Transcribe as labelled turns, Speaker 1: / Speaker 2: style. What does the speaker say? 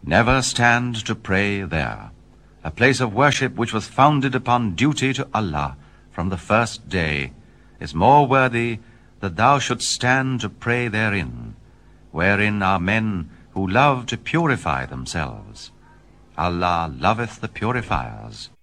Speaker 1: Never stand to pray there. A place of worship which was founded upon duty to Allah from the first day is more worthy that thou shouldst stand to pray therein, wherein are men who love to purify themselves. Allah loveth the purifiers.